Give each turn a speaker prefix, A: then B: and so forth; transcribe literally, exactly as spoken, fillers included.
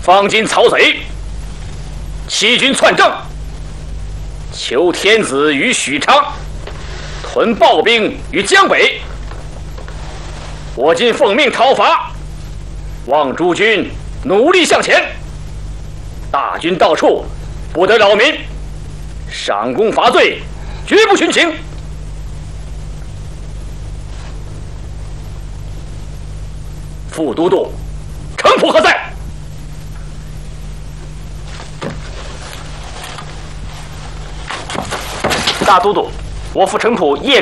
A: 方今曹贼，欺君篡政，求天子于许昌，屯暴兵于江北。我今奉命讨伐，望诸军努力向前。大军到处，不得扰民，赏功罚罪，绝不徇情。副都督，程普何在？
B: 大都督，我父程普夜